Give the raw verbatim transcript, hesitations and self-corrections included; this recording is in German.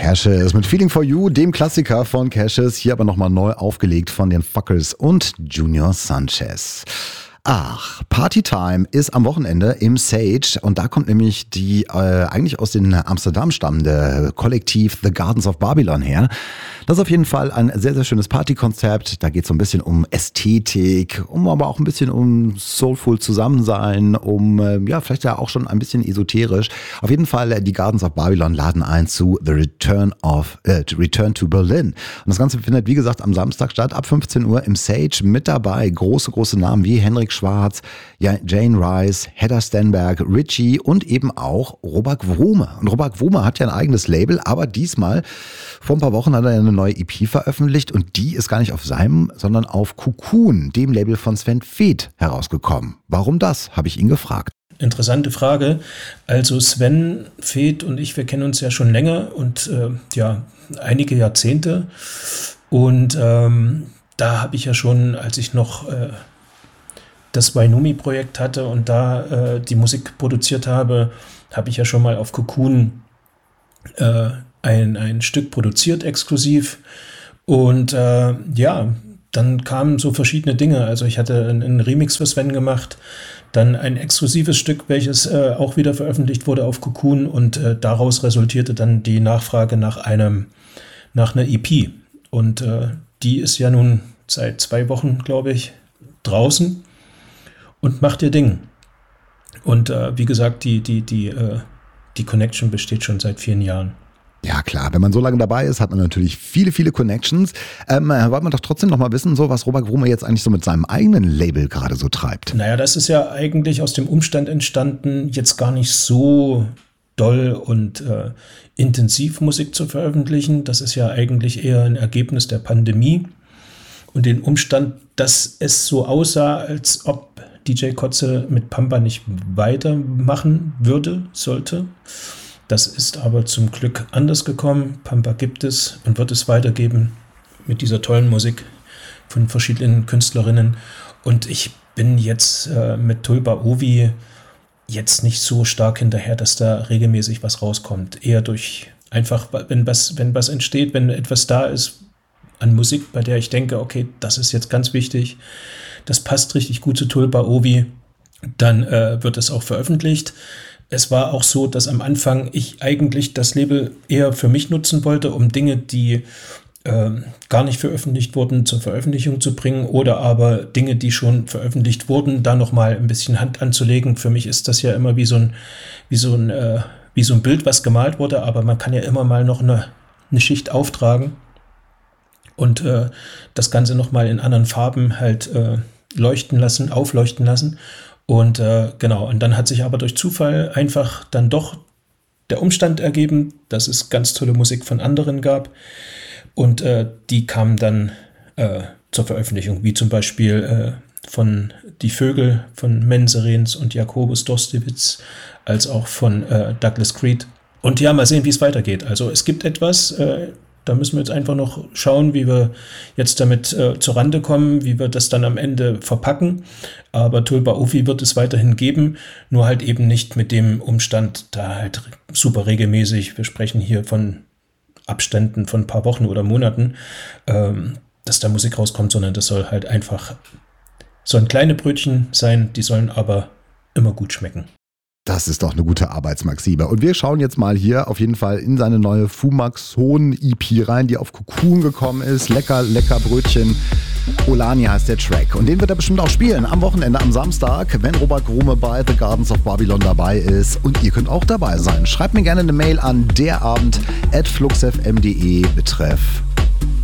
Cassius mit Feeling for You, dem Klassiker von Cassius, hier aber nochmal neu aufgelegt von den Fuckers und Junior Sanchez. Ach, Partytime ist am Wochenende im Sage und da kommt nämlich die äh, eigentlich aus den Amsterdam stammende Kollektiv The Gardens of Babylon her. Das ist auf jeden Fall ein sehr, sehr schönes Partykonzept. Da geht es so ein bisschen um Ästhetik, um aber auch ein bisschen um soulful Zusammensein, um äh, ja vielleicht ja auch schon ein bisschen esoterisch. Auf jeden Fall, äh, die Gardens of Babylon laden ein zu The Return of äh, Return to Berlin. Und das Ganze findet, wie gesagt, am Samstag statt, ab fünfzehn Uhr im Sage. Mit dabei große, große Namen wie Henrik Schwarz, Jane Rice, Hedda Stenberg, Richie und eben auch Robert Wrome. Und Robert Wrome hat ja ein eigenes Label, aber diesmal, vor ein paar Wochen hat er eine neue E P veröffentlicht und die ist gar nicht auf seinem, sondern auf Cocoon, dem Label von Sven Väth, herausgekommen. Warum das, habe ich ihn gefragt. Interessante Frage. Also Sven Väth und ich, wir kennen uns ja schon länger und äh, ja, einige Jahrzehnte. Und ähm, da habe ich ja schon, als ich noch äh, das Wainumi-Projekt hatte und da äh, die Musik produziert habe, habe ich ja schon mal auf Cocoon äh, ein, ein Stück produziert, exklusiv. Und äh, ja, dann kamen so verschiedene Dinge. Also ich hatte einen, einen Remix für Sven gemacht, dann ein exklusives Stück, welches äh, auch wieder veröffentlicht wurde auf Cocoon und äh, daraus resultierte dann die Nachfrage nach einem, nach einer E P. Und äh, die ist ja nun seit zwei Wochen, glaube ich, draußen und macht ihr Ding. Und äh, wie gesagt, die, die, die, äh, die Connection besteht schon seit vielen Jahren. Ja klar, wenn man so lange dabei ist, hat man natürlich viele, viele Connections. Ähm, wollte man doch trotzdem noch mal wissen, so was Robert Wrome jetzt eigentlich so mit seinem eigenen Label gerade so treibt. Naja, das ist ja eigentlich aus dem Umstand entstanden, jetzt gar nicht so doll und äh, intensiv Musik zu veröffentlichen. Das ist ja eigentlich eher ein Ergebnis der Pandemie und den Umstand, dass es so aussah, als ob D J Kotze mit Pampa nicht weitermachen würde, sollte. Das ist aber zum Glück anders gekommen. Pampa gibt es und wird es weitergeben mit dieser tollen Musik von verschiedenen Künstlerinnen. Und ich bin jetzt äh, mit Tulpa Ovi jetzt nicht so stark hinterher, dass da regelmäßig was rauskommt. Eher durch einfach, wenn was, wenn was entsteht, wenn etwas da ist an Musik, bei der ich denke, okay, das ist jetzt ganz wichtig, das passt richtig gut zu Tulpa Ovi, dann äh, wird es auch veröffentlicht. Es war auch so, dass am Anfang ich eigentlich das Label eher für mich nutzen wollte, um Dinge, die äh, gar nicht veröffentlicht wurden, zur Veröffentlichung zu bringen oder aber Dinge, die schon veröffentlicht wurden, da nochmal ein bisschen Hand anzulegen. Für mich ist das ja immer wie so ein, wie so ein, äh, wie so ein Bild, was gemalt wurde, aber man kann ja immer mal noch eine, eine Schicht auftragen und äh, das Ganze nochmal in anderen Farben halt äh, leuchten lassen, aufleuchten lassen. Und äh, genau, und dann hat sich aber durch Zufall einfach dann doch der Umstand ergeben, dass es ganz tolle Musik von anderen gab. Und äh, die kamen dann äh, zur Veröffentlichung, wie zum Beispiel äh, von Die Vögel von Menserens und Jakobus Dostewitz, als auch von äh, Douglas Creed. Und ja, mal sehen, wie es weitergeht. Also es gibt etwas, äh, da müssen wir jetzt einfach noch schauen, wie wir jetzt damit äh, zur Rande kommen, wie wir das dann am Ende verpacken. Aber Tulpa Ovi wird es weiterhin geben, nur halt eben nicht mit dem Umstand, da halt super regelmäßig, wir sprechen hier von Abständen von ein paar Wochen oder Monaten, ähm, dass da Musik rauskommt, sondern das soll halt einfach, sollen kleine Brötchen sein, die sollen aber immer gut schmecken. Das ist doch eine gute Arbeitsmaxime. Und wir schauen jetzt mal hier auf jeden Fall in seine neue Fumaxon-E P rein, die auf Cocoon gekommen ist. Lecker, lecker Brötchen. Olani heißt der Track. Und den wird er bestimmt auch spielen am Wochenende, am Samstag, wenn Robert Wrome bei The Gardens of Babylon dabei ist. Und ihr könnt auch dabei sein. Schreibt mir gerne eine Mail an derabend at fluxfm punkt de betreff